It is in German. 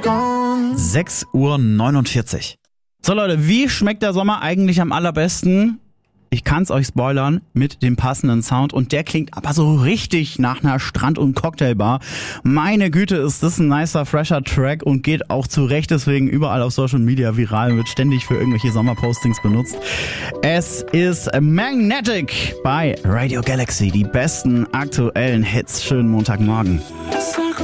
6:49 Uhr. So Leute, wie schmeckt der Sommer eigentlich am allerbesten? Ich kann's euch spoilern mit dem passenden Sound und der klingt aber so richtig nach einer Strand- und Cocktailbar. Meine Güte, ist das ein nicer, fresher Track und geht auch zurecht deswegen überall auf Social Media viral, wird ständig für irgendwelche Sommerpostings benutzt. Es ist Magnetic bei Radio Galaxy, die besten aktuellen Hits. Schönen Montagmorgen.